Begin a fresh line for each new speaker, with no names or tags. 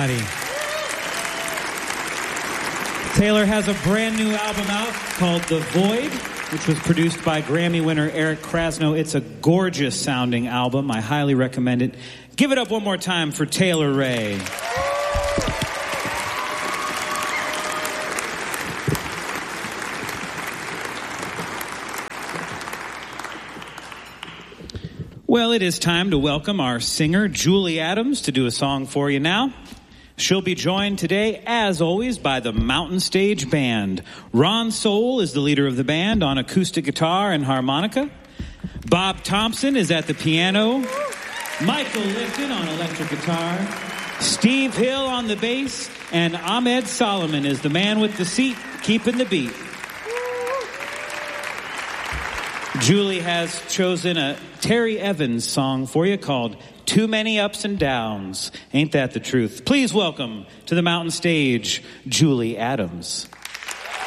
everybody. Taylor has a brand new album out called The Void, which was produced by Grammy winner Eric Krasno. It's a gorgeous sounding album. I highly recommend it. Give it up one more time for Taylor Ray. Well, it is time to welcome our singer, Julie Adams, to do a song for you now. She'll be joined today, as always, by the Mountain Stage Band. Ron Soul is the leader of the band on acoustic guitar and harmonica. Bob Thompson is at the piano. Michael Lifton on electric guitar. Steve Hill on the bass. And Ahmed Solomon is the man with the seat, keeping the beat. Julie has chosen a Terry Evans song for you called Too Many Ups and Downs. Ain't that the truth? Please welcome to the Mountain Stage, Julie Adams.